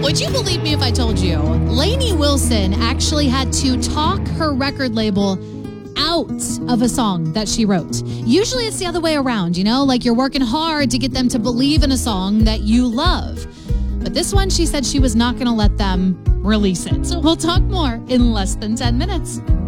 Would you believe me if I told you? Lainey Wilson actually had to talk her record label out of a song that she wrote. Usually it's the other way around, like you're working hard to get them to believe in a song that you love. But this one, she said she was not going to let them release it. So we'll talk more in less than 10 minutes.